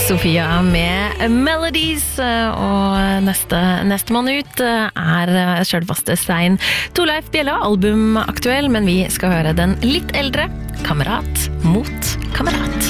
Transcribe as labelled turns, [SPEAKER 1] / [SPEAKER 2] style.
[SPEAKER 1] Sofia med Melodies, og neste mann ut selvfaste Stein Torleif Bjella, album aktuell, men vi skal høre den litt eldre Kamerat mot kamerat.